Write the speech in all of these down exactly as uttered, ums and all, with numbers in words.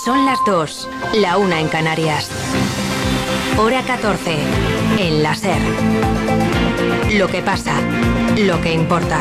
Son las dos, la una en Canarias. Hora catorce, en la SER. Lo que pasa, lo que importa.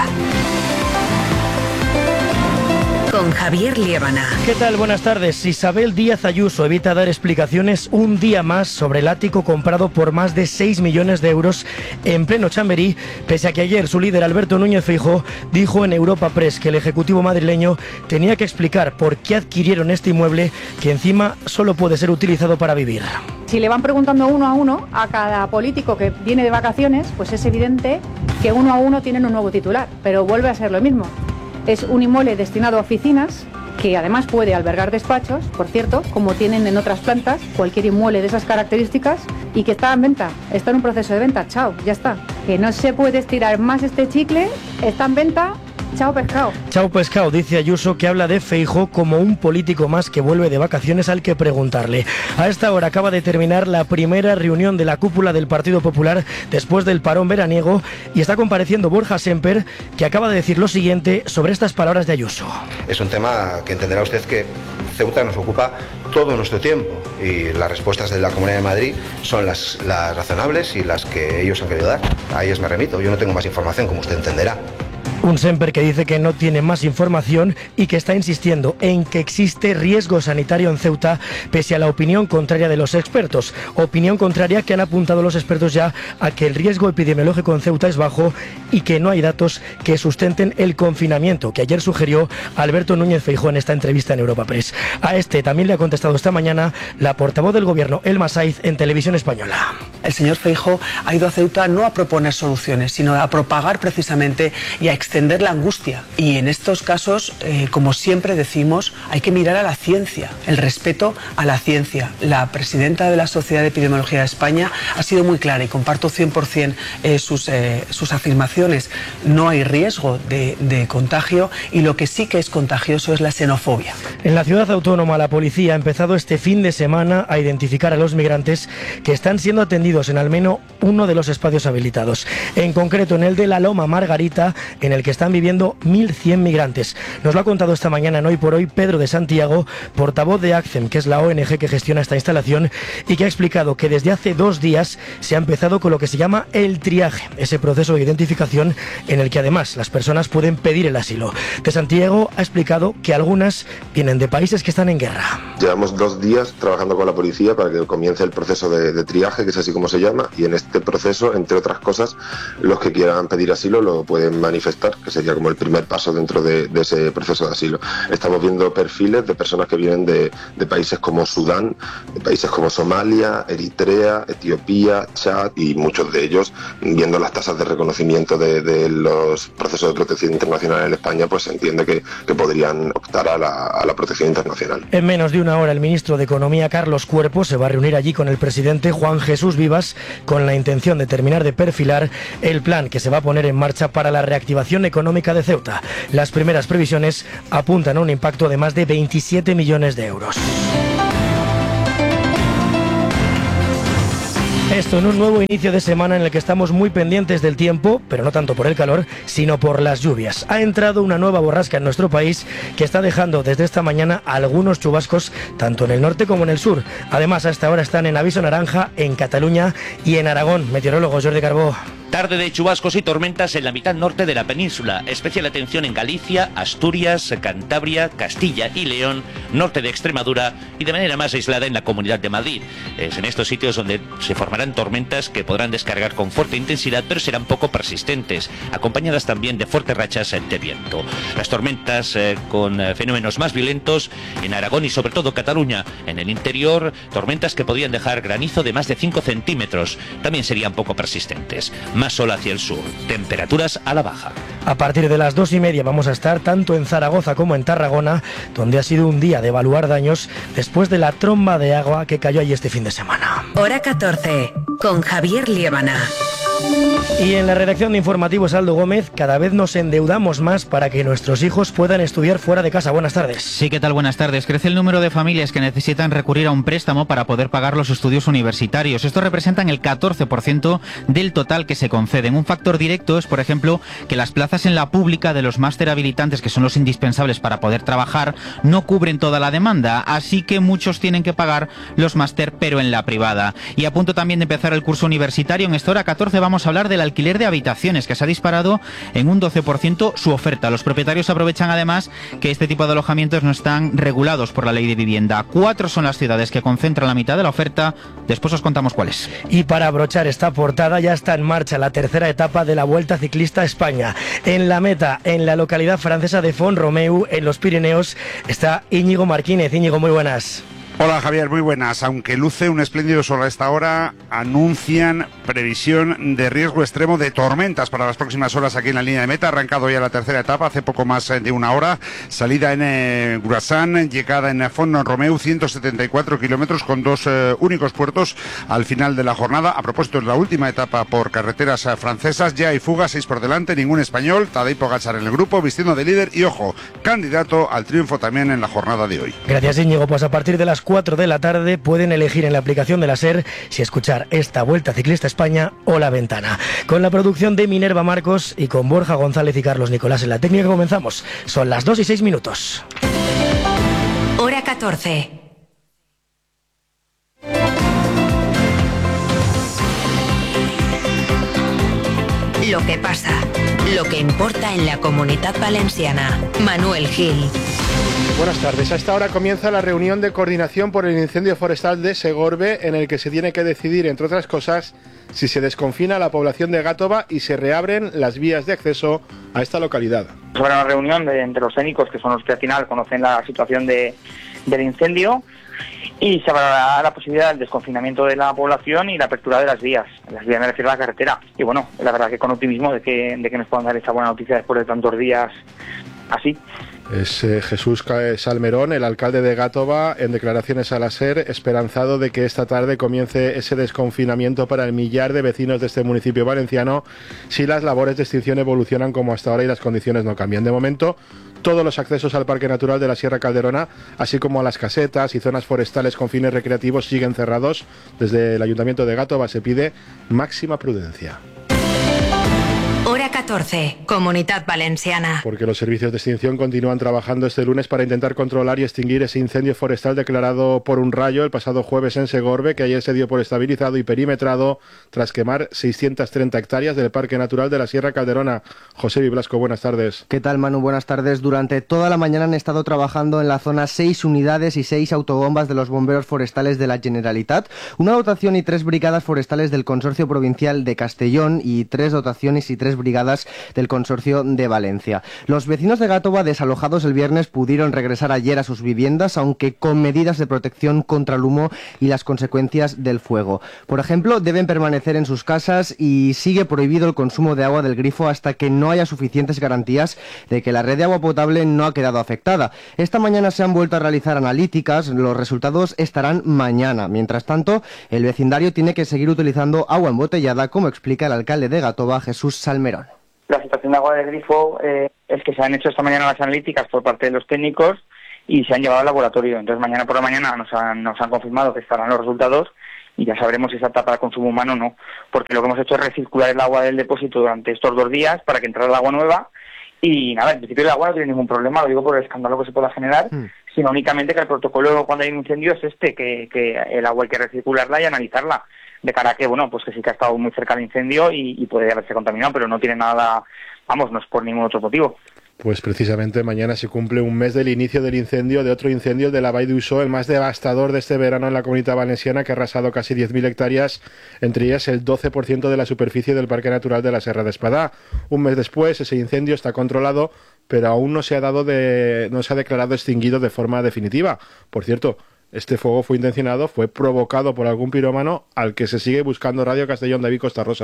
Con Javier Liébana. ¿Qué tal? Buenas tardes. Isabel Díaz Ayuso evita dar explicaciones un día más sobre el ático comprado por más de seis millones de euros en pleno Chamberí, pese a que ayer su líder Alberto Núñez Feijóo dijo en Europa Press que el Ejecutivo madrileño tenía que explicar por qué adquirieron este inmueble, que encima solo puede ser utilizado para vivir. Si le van preguntando uno a uno a cada político que viene de vacaciones, pues es evidente que uno a uno tienen un nuevo titular, pero vuelve a ser lo mismo. Es un inmueble destinado a oficinas, que además puede albergar despachos, por cierto, como tienen en otras plantas, cualquier inmueble de esas características, y que está en venta, está en un proceso de venta, chao, ya está. Que no se puede estirar más este chicle, está en venta. Chao pescado. Chao pescado, dice Ayuso, que habla de Feijóo como un político más que vuelve de vacaciones al que preguntarle. A esta hora acaba de terminar la primera reunión de la cúpula del Partido Popular después del parón veraniego y está compareciendo Borja Semper, que acaba de decir lo siguiente sobre estas palabras de Ayuso. Es un tema que entenderá usted que Ceuta nos ocupa todo nuestro tiempo y las respuestas de la Comunidad de Madrid son las, las razonables y las que ellos han querido dar. A ellas me remito, yo no tengo más información, como usted entenderá. Un Semper que dice que no tiene más información y que está insistiendo en que existe riesgo sanitario en Ceuta, pese a la opinión contraria de los expertos. Opinión contraria que han apuntado los expertos ya a que el riesgo epidemiológico en Ceuta es bajo y que no hay datos que sustenten el confinamiento, que ayer sugirió Alberto Núñez Feijóo en esta entrevista en Europa Press. A este también le ha contestado esta mañana la portavoz del Gobierno, Elma Saiz, en Televisión Española. El señor Feijóo ha ido a Ceuta no a proponer soluciones, sino a propagar precisamente y a extender la angustia. Y en estos casos, eh, como siempre decimos, hay que mirar a la ciencia, el respeto a la ciencia. La presidenta de la Sociedad de Epidemiología de España ha sido muy clara y comparto cien por cien eh, sus, eh, sus afirmaciones. No hay riesgo de, de contagio y lo que sí que es contagioso es la xenofobia. En la ciudad autónoma, la policía ha empezado este fin de semana a identificar a los migrantes que están siendo atendidos en al menos uno de los espacios habilitados. En concreto, en el de la Loma Margarita, en el que están viviendo mil cien migrantes. Nos lo ha contado esta mañana en Hoy por Hoy Pedro de Santiago, portavoz de ACCEM, que es la O N G que gestiona esta instalación, y que ha explicado que desde hace dos días se ha empezado con lo que se llama el triaje, ese proceso de identificación en el que además las personas pueden pedir el asilo. De Santiago ha explicado que algunas vienen de países que están en guerra. Llevamos dos días trabajando con la policía para que comience el proceso de, de triaje, que es así como se llama, y en este proceso, entre otras cosas, los que quieran pedir asilo lo pueden manifestar, que sería como el primer paso dentro de, de ese proceso de asilo. Estamos viendo perfiles de personas que vienen de, de países como Sudán, de países como Somalia, Eritrea, Etiopía, Chad, y muchos de ellos, viendo las tasas de reconocimiento de, de los procesos de protección internacional en España, pues se entiende que, que podrían optar a la, a la protección internacional. En menos de una hora, el ministro de Economía, Carlos Cuerpo, se va a reunir allí con el presidente Juan Jesús Vivas con la intención de terminar de perfilar el plan que se va a poner en marcha para la reactivación económica de Ceuta. Las primeras previsiones apuntan a un impacto de más de veintisiete millones de euros. Esto en un nuevo inicio de semana en el que estamos muy pendientes del tiempo, pero no tanto por el calor, sino por las lluvias. Ha entrado una nueva borrasca en nuestro país que está dejando desde esta mañana algunos chubascos tanto en el norte como en el sur. Además, a esta hora están en aviso naranja en Cataluña y en Aragón. Meteorólogo Jordi Carbó. Tarde de chubascos y tormentas en la mitad norte de la península. Especial atención en Galicia, Asturias, Cantabria, Castilla y León, norte de Extremadura y de manera más aislada en la Comunidad de Madrid. Es en estos sitios donde se formarán tormentas que podrán descargar con fuerte intensidad, pero serán poco persistentes, acompañadas también de fuertes rachas de viento. Las tormentas eh, con eh, fenómenos más violentos en Aragón y sobre todo Cataluña. En el interior, tormentas que podrían dejar granizo de más de cinco centímetros. También serían poco persistentes. Más sol hacia el sur, temperaturas a la baja. A partir de las dos y media vamos a estar tanto en Zaragoza como en Tarragona, donde ha sido un día de evaluar daños después de la tromba de agua que cayó allí este fin de semana. Hora catorce, con Javier Liébana. Y en la redacción de Informativos, Aldo Gómez, cada vez nos endeudamos más para que nuestros hijos puedan estudiar fuera de casa. Buenas tardes. Sí, ¿qué tal? Buenas tardes. Crece el número de familias que necesitan recurrir a un préstamo para poder pagar los estudios universitarios. Esto representa el catorce por ciento del total que se conceden. Un factor directo es, por ejemplo, que las plazas en la pública de los máster habilitantes, que son los indispensables para poder trabajar, no cubren toda la demanda. Así que muchos tienen que pagar los máster, pero en la privada. Y a punto también de empezar el curso universitario, en esta hora catorce vamos a hablar del alquiler de habitaciones, que se ha disparado en un doce por ciento su oferta. Los propietarios aprovechan además que este tipo de alojamientos no están regulados por la ley de vivienda. Cuatro son las ciudades que concentran la mitad de la oferta. Después os contamos cuáles. Y para abrochar esta portada, ya está en marcha la tercera etapa de la Vuelta Ciclista a España. En la meta, en la localidad francesa de Font-Romeu, en los Pirineos, está Íñigo Marquínez. Íñigo, muy buenas. Hola Javier, muy buenas. Aunque luce un espléndido sol a esta hora, anuncian previsión de riesgo extremo de tormentas para las próximas horas aquí en la línea de meta. Ha arrancado ya la tercera etapa hace poco más de una hora. Salida en eh, Grassan, llegada en Font-Romeu, ciento setenta y cuatro kilómetros con dos eh, únicos puertos al final de la jornada. A propósito, es la última etapa por carreteras eh, francesas. Ya hay fuga, seis por delante, ningún español. Tadej Pogačar en el grupo, vistiendo de líder y, ojo, candidato al triunfo también en la jornada de hoy. Gracias, Íñigo. Pues a partir de las cuatro de la tarde pueden elegir en la aplicación de la SER si escuchar esta Vuelta Ciclista a España o La Ventana. Con la producción de Minerva Marcos y con Borja González y Carlos Nicolás en la técnica comenzamos. Son las dos y seis minutos. Hora catorce. Lo que pasa, lo que importa en la Comunitat Valenciana. Manuel Gil. Buenas tardes. A esta hora comienza la reunión de coordinación por el incendio forestal de Segorbe, en el que se tiene que decidir, entre otras cosas, si se desconfina la población de Gátova y se reabren las vías de acceso a esta localidad. Habrá una reunión de, entre los técnicos, que son los que al final conocen la situación de, del incendio, y se valorará la posibilidad del desconfinamiento de la población y la apertura de las vías. Las vías me refiero a la carretera. Y bueno, la verdad que con optimismo de que, de que nos puedan dar esta buena noticia después de tantos días así. Es eh, Jesús Salmerón, el alcalde de Gátova, en declaraciones a la SER, esperanzado de que esta tarde comience ese desconfinamiento para el millar de vecinos de este municipio valenciano si las labores de extinción evolucionan como hasta ahora y las condiciones no cambian. De momento, todos los accesos al Parque Natural de la Sierra Calderona, así como a las casetas y zonas forestales con fines recreativos, siguen cerrados. Desde el Ayuntamiento de Gátova se pide máxima prudencia. Hora catorce, Comunitat Valenciana. Porque los servicios de extinción continúan trabajando este lunes para intentar controlar y extinguir ese incendio forestal declarado por un rayo el pasado jueves en Segorbe, que ayer se dio por estabilizado y perimetrado tras quemar seiscientas treinta hectáreas del Parque Natural de la Sierra Calderona. José Viblasco, buenas tardes. ¿Qué tal, Manu? Buenas tardes. Durante toda la mañana han estado trabajando en la zona seis unidades y seis autobombas de los bomberos forestales de la Generalitat, una dotación y tres brigadas forestales del Consorcio Provincial de Castellón y tres dotaciones y tres brigadas del Consorcio de Valencia. Los vecinos de Gátova, desalojados el viernes, pudieron regresar ayer a sus viviendas, aunque con medidas de protección contra el humo y las consecuencias del fuego. Por ejemplo, deben permanecer en sus casas y sigue prohibido el consumo de agua del grifo hasta que no haya suficientes garantías de que la red de agua potable no ha quedado afectada. Esta mañana se han vuelto a realizar analíticas, los resultados estarán mañana. Mientras tanto, el vecindario tiene que seguir utilizando agua embotellada, como explica el alcalde de Gátova, Jesús Salmerón. La situación de agua del grifo eh, es que se han hecho esta mañana las analíticas por parte de los técnicos y se han llevado al laboratorio. Entonces mañana por la mañana nos han, nos han confirmado que estarán los resultados y ya sabremos si es apta para consumo humano o no. Porque lo que hemos hecho es recircular el agua del depósito durante estos dos días para que entrara el agua nueva. Y nada, en principio el agua no tiene ningún problema, lo digo por el escándalo que se pueda generar, mm. sino únicamente que el protocolo cuando hay un incendio es este, que, que el agua hay que recircularla y analizarla, de cara a que, bueno, pues que sí que ha estado muy cerca del incendio y, y puede haberse contaminado, pero no tiene nada, vamos, no es por ningún otro motivo. Pues precisamente mañana se cumple un mes del inicio del incendio, de otro incendio, el de la Vall d'Uixó, el más devastador de este verano en la Comunitat Valenciana, que ha arrasado casi diez mil hectáreas, entre ellas el doce por ciento de la superficie del Parque Natural de la Serra d'Espadà. Un mes después, ese incendio está controlado, pero aún no se ha dado de, no se ha declarado extinguido de forma definitiva. Por cierto, este fuego fue intencionado, fue provocado por algún pirómano al que se sigue buscando. Radio Castellón, David Costa Rosa.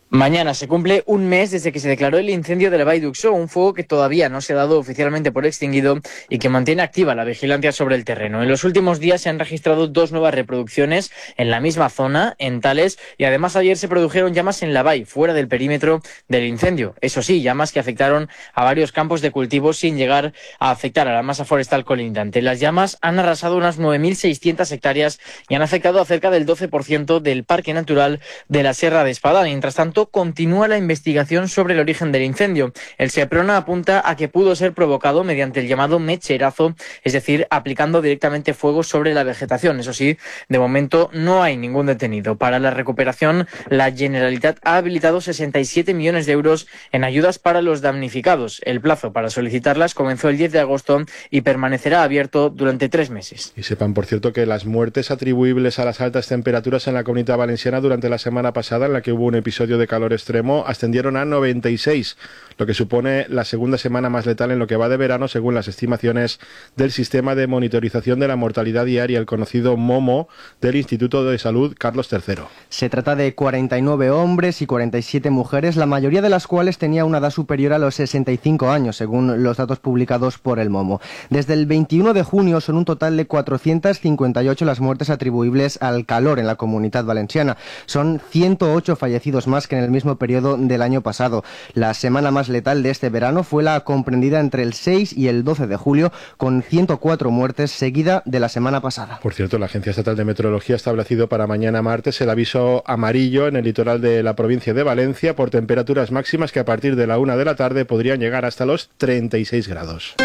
Mañana se cumple un mes desde que se declaró el incendio de la Vall d'Uixó, un fuego que todavía no se ha dado oficialmente por extinguido y que mantiene activa la vigilancia sobre el terreno. En los últimos días se han registrado dos nuevas reproducciones en la misma zona, en Tales, y además ayer se produjeron llamas en la Vall, fuera del perímetro del incendio. Eso sí, llamas que afectaron a varios campos de cultivo sin llegar a afectar a la masa forestal colindante. Las llamas han arrasado unas nueve mil seiscientas hectáreas y han afectado a cerca del doce por ciento del Parque Natural de la Sierra de Espadán. Mientras tanto, continúa la investigación sobre el origen del incendio. El SEPRONA apunta a que pudo ser provocado mediante el llamado mecherazo, es decir, aplicando directamente fuego sobre la vegetación. Eso sí, de momento no hay ningún detenido. Para la recuperación, la Generalitat ha habilitado sesenta y siete millones de euros en ayudas para los damnificados. El plazo para solicitarlas comenzó el diez de agosto y permanecerá abierto durante tres meses. Y sepan, por cierto, que las muertes atribuibles a las altas temperaturas en la Comunidad Valenciana durante la semana pasada, en la que hubo un episodio de calor extremo, ascendieron a noventa y seis, lo que supone la segunda semana más letal en lo que va de verano, según las estimaciones del Sistema de Monitorización de la Mortalidad Diaria, el conocido MOMO, del Instituto de Salud Carlos tercero. Se trata de cuarenta y nueve hombres y cuarenta y siete mujeres, la mayoría de las cuales tenía una edad superior a los sesenta y cinco años, según los datos publicados por el MOMO. Desde el veintiuno de junio son un total de cuatrocientas cincuenta y ocho las muertes atribuibles al calor en la Comunidad Valenciana. Son ciento ocho fallecidos más que en el mismo periodo del año pasado. La semana más letal de este verano fue la comprendida entre el seis y el doce de julio, con ciento cuatro muertes, seguida de la semana pasada. Por cierto, la Agencia Estatal de Meteorología ha establecido para mañana martes el aviso amarillo en el litoral de la provincia de Valencia por temperaturas máximas que a partir de la una de la tarde podrían llegar hasta los treinta y seis grados.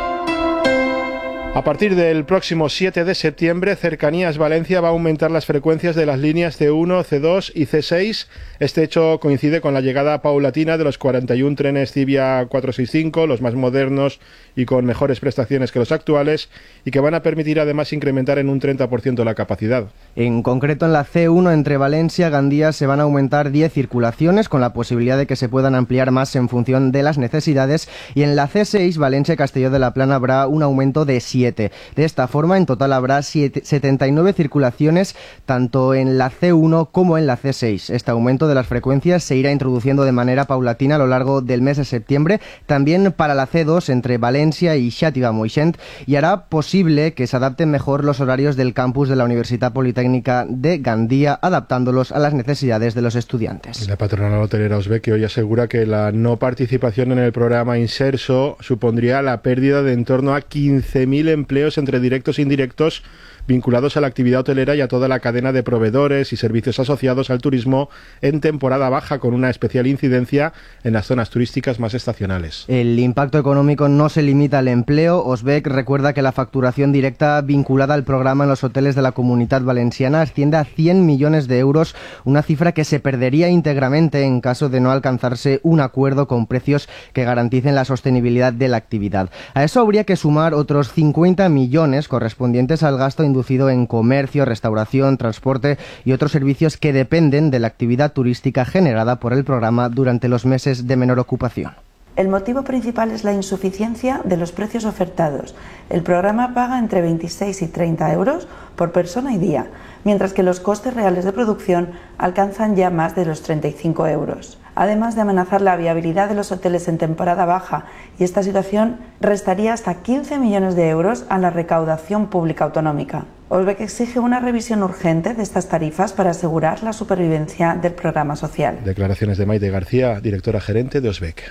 A partir del próximo siete de septiembre, Cercanías Valencia va a aumentar las frecuencias de las líneas C uno, C dos y C seis. Este hecho coincide con la llegada paulatina de los cuarenta y uno trenes Civia cuatrocientos sesenta y cinco, los más modernos y con mejores prestaciones que los actuales, y que van a permitir además incrementar en un treinta por ciento la capacidad. En concreto, en la C uno entre Valencia y Gandía se van a aumentar diez circulaciones, con la posibilidad de que se puedan ampliar más en función de las necesidades, y en la C seis, Valencia y Castelló de la Plana, habrá un aumento de siete. De esta forma, en total habrá setenta y nueve circulaciones tanto en la C uno como en la C seis. Este aumento de las frecuencias se irá introduciendo de manera paulatina a lo largo del mes de septiembre, también para la C dos entre Valencia y Xàtiva-Moixent, y hará posible que se adapten mejor los horarios del campus de la Universidad Politécnica de Gandía, adaptándolos a las necesidades de los estudiantes. La patronal hotelera Osbeck hoy asegura que la no participación en el programa Inserso supondría la pérdida de en torno a quince mil empleos entre directos e indirectos vinculados a la actividad hotelera y a toda la cadena de proveedores y servicios asociados al turismo en temporada baja, con una especial incidencia en las zonas turísticas más estacionales. El impacto económico no se limita al empleo. Osbeck recuerda que la facturación directa vinculada al programa en los hoteles de la Comunidad Valenciana asciende a cien millones de euros, una cifra que se perdería íntegramente en caso de no alcanzarse un acuerdo con precios que garanticen la sostenibilidad de la actividad. A eso habría que sumar otros cincuenta millones correspondientes al gasto industrial en comercio, restauración, transporte y otros servicios que dependen de la actividad turística generada por el programa durante los meses de menor ocupación. El motivo principal es la insuficiencia de los precios ofertados. El programa paga entre veintiséis y treinta euros por persona y día, mientras que los costes reales de producción alcanzan ya más de los treinta y cinco euros. Además de amenazar la viabilidad de los hoteles en temporada baja, y esta situación restaría hasta quince millones de euros a la recaudación pública autonómica. Osbeck exige una revisión urgente de estas tarifas para asegurar la supervivencia del programa social. Declaraciones de Maite García, directora gerente de Osbeck.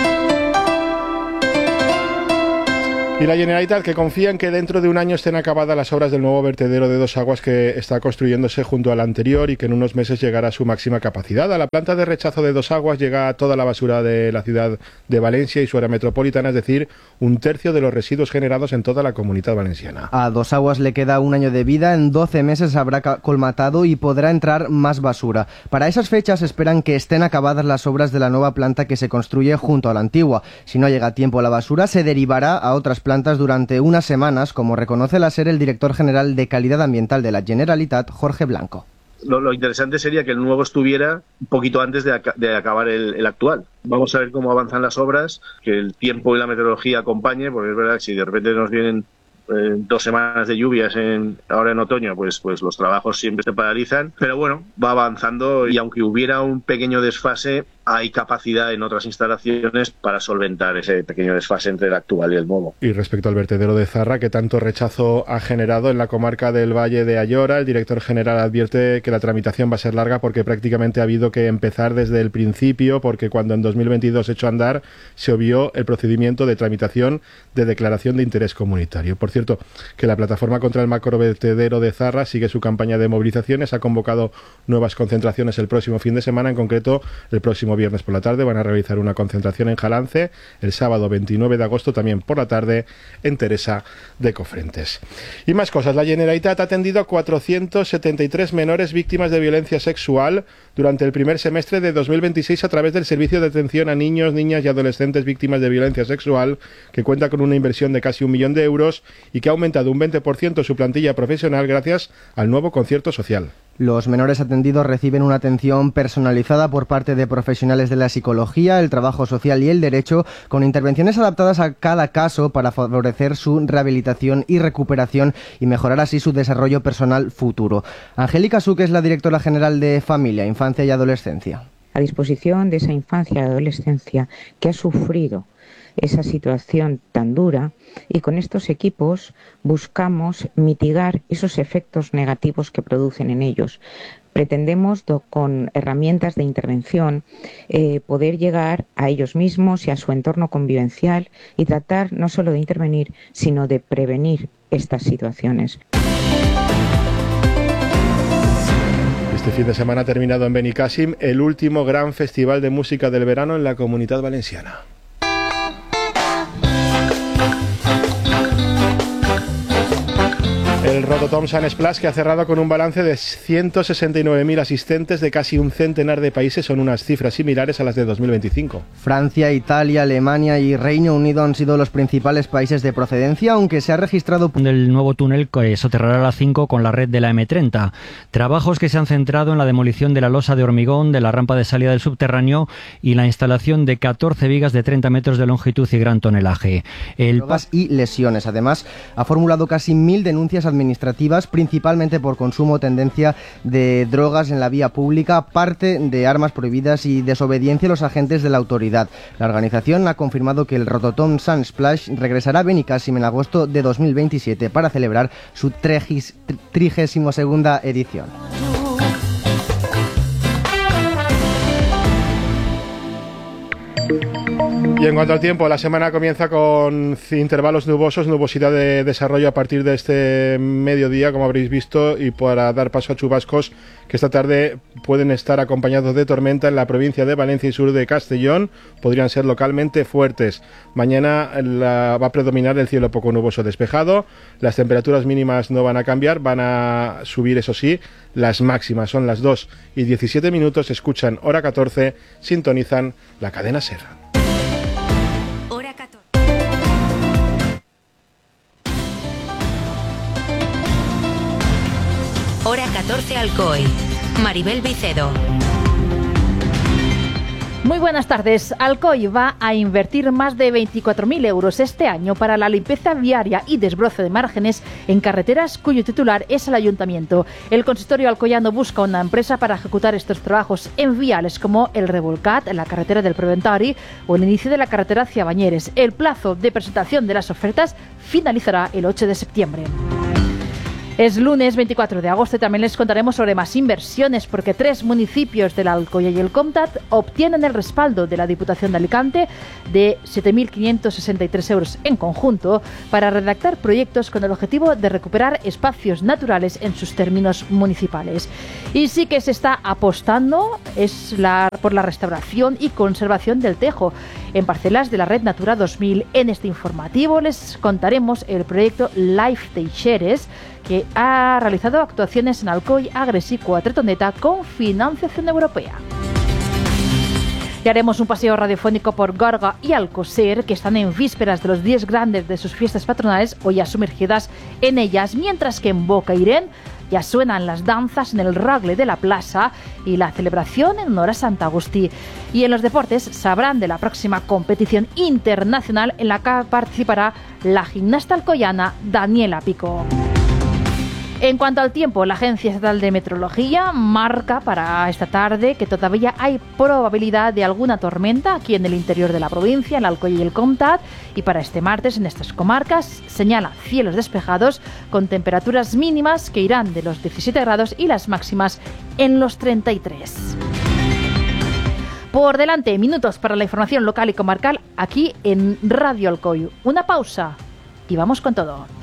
Y la Generalitat, que confía en que dentro de un año estén acabadas las obras del nuevo vertedero de Dos Aguas que está construyéndose junto al anterior y que en unos meses llegará a su máxima capacidad. A la planta de rechazo de Dos Aguas llega toda la basura de la ciudad de Valencia y su área metropolitana, es decir, un tercio de los residuos generados en toda la Comunidad Valenciana. A Dos Aguas le queda un año de vida, en doce meses habrá colmatado y podrá entrar más basura. Para esas fechas esperan que estén acabadas las obras de la nueva planta que se construye junto a la antigua. Si no llega a tiempo la basura, se derivará a otras plantas plantas durante unas semanas, como reconoce la SER el director general de Calidad Ambiental de la Generalitat, Jorge Blanco. Lo, lo interesante sería que el nuevo estuviera un poquito antes de, aca de acabar el, el actual. Vamos a ver cómo avanzan las obras, que el tiempo y la meteorología acompañe, porque es verdad que si de repente nos vienen eh, dos semanas de lluvias en, ahora en otoño, pues, pues los trabajos siempre se paralizan, pero bueno, va avanzando y aunque hubiera un pequeño desfase, hay capacidad en otras instalaciones para solventar ese pequeño desfase entre el actual y el nuevo. Y respecto al vertedero de Zarra, que tanto rechazo ha generado en la comarca del Valle de Ayora, el director general advierte que la tramitación va a ser larga porque prácticamente ha habido que empezar desde el principio, porque cuando en dos mil veintidós echó a andar se obvió el procedimiento de tramitación de declaración de interés comunitario. Por cierto, que la plataforma contra el macrovertedero de Zarra sigue su campaña de movilizaciones, ha convocado nuevas concentraciones el próximo fin de semana, en concreto el próximo viernes por la tarde van a realizar una concentración en Jalance, el sábado veintinueve de agosto también por la tarde en Teresa de Cofrentes. Y más cosas, la Generalitat ha atendido a cuatrocientos setenta y tres menores víctimas de violencia sexual durante el primer semestre de dos mil veintiséis a través del Servicio de Atención a Niños, Niñas y Adolescentes Víctimas de Violencia Sexual, que cuenta con una inversión de casi un millón de euros y que ha aumentado un veinte por ciento su plantilla profesional gracias al nuevo concierto social. Los menores atendidos reciben una atención personalizada por parte de profesionales de la psicología, el trabajo social y el derecho, con intervenciones adaptadas a cada caso para favorecer su rehabilitación y recuperación y mejorar así su desarrollo personal futuro. Angélica Suc es la directora general de Familia, Infancia y Adolescencia. A disposición de esa infancia y adolescencia que ha sufrido esa situación tan dura, y con estos equipos buscamos mitigar esos efectos negativos que producen en ellos. Pretendemos, do, con herramientas de intervención, eh, poder llegar a ellos mismos y a su entorno convivencial y tratar no solo de intervenir, sino de prevenir estas situaciones. Este fin de semana ha terminado en Benicàssim el último gran festival de música del verano en la Comunitat Valenciana. El Rototom Sun Splash, que ha cerrado con un balance de ciento sesenta y nueve mil asistentes de casi un centenar de países, son unas cifras similares a las de dos mil veinticinco. Francia, Italia, Alemania y Reino Unido han sido los principales países de procedencia, aunque se ha registrado del nuevo túnel que soterrará la cinco con la red de la eme treinta. Trabajos que se han centrado en la demolición de la losa de hormigón de la rampa de salida del subterráneo y la instalación de catorce vigas de treinta metros de longitud y gran tonelaje. El Drogas y lesiones. Además, ha formulado casi mil denuncias administrativas, principalmente por consumo o tendencia de drogas en la vía pública, parte de armas prohibidas y desobediencia a los agentes de la autoridad. La organización ha confirmado que el Rototom Sun Splash regresará a Benicàssim en agosto de dos mil veintisiete para celebrar su trigésima segunda edición. Y en cuanto al tiempo, la semana comienza con intervalos nubosos, nubosidad de desarrollo a partir de este mediodía, como habréis visto, y para dar paso a chubascos que esta tarde pueden estar acompañados de tormenta en la provincia de Valencia y sur de Castellón, podrían ser localmente fuertes. Mañana la, va a predominar el cielo poco nuboso despejado, las temperaturas mínimas no van a cambiar, van a subir, eso sí, las máximas son las dos y diecisiete minutos, escuchan Hora catorce, sintonizan la cadena SER. Hora catorce Alcoy. Maribel Vicedo. Muy buenas tardes. Alcoy va a invertir más de veinticuatro mil euros este año para la limpieza viaria y desbroce de márgenes en carreteras cuyo titular es el Ayuntamiento. El consistorio alcoyano busca una empresa para ejecutar estos trabajos en viales como el Revolcat, la carretera del Preventari o el inicio de la carretera hacia Bañeres. El plazo de presentación de las ofertas finalizará el ocho de septiembre. Es lunes veinticuatro de agosto y también les contaremos sobre más inversiones porque tres municipios de la Alcoya y el Comtat obtienen el respaldo de la Diputación de Alicante de siete mil quinientos sesenta y tres euros en conjunto para redactar proyectos con el objetivo de recuperar espacios naturales en sus términos municipales. Y sí que se está apostando es la, por la restauración y conservación del tejo en parcelas de la Red Natura dos mil. En este informativo les contaremos el proyecto Life Teixeres, que ha realizado actuaciones en Alcoy, Agres y Cuatretoneta con financiación europea. Y haremos un paseo radiofónico por Gorga y Alcocer, que están en vísperas de los días grandes de sus fiestas patronales o ya sumergidas en ellas, mientras que en Bocairén Ya suenan las danzas en el Ragle de la Plaza y la celebración en honor a Santa Agustí. Y en los deportes sabrán de la próxima competición internacional en la que participará la gimnasta alcoyana Daniela Pico. En cuanto al tiempo, la Agencia Estatal de Meteorología marca para esta tarde que todavía hay probabilidad de alguna tormenta aquí en el interior de la provincia, en Alcoy y el Comtat, y para este martes en estas comarcas señala cielos despejados con temperaturas mínimas que irán de los diecisiete grados y las máximas en los treinta y tres. Por delante, minutos para la información local y comarcal aquí en Radio Alcoy. Una pausa y vamos con todo.